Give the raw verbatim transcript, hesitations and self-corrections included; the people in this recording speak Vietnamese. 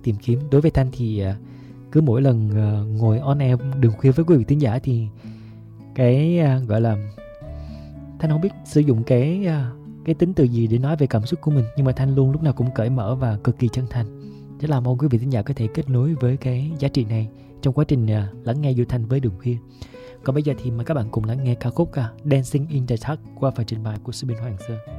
tìm kiếm. Đối với Thanh thì uh, cứ mỗi lần uh, ngồi on air Đường Khuya với quý vị thính giả thì cái uh, gọi là Thanh không biết sử dụng cái uh, cái tính từ gì để nói về cảm xúc của mình, nhưng mà Thanh luôn lúc nào cũng cởi mở và cực kỳ chân thành. Rất là mong quý vị thính giả có thể kết nối với cái giá trị này trong quá trình uh, lắng nghe Du Thanh với Đường Khuya. Còn bây giờ thì mời các bạn cùng lắng nghe ca khúc uh, Dancing in the Dark qua phần trình bày của Sư Biên Hoàng Sơn.